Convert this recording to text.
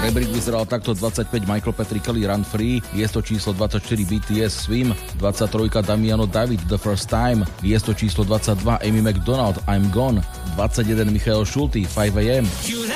Rebrík vyzeral takto: 25 Michael Patrick Kelly Run Free, miesto číslo 24 BTS Swim, 23 Damiano David The First Time, miesto číslo 22 Amy McDonald I'm Gone, 21 Michael Schulte 5 AM.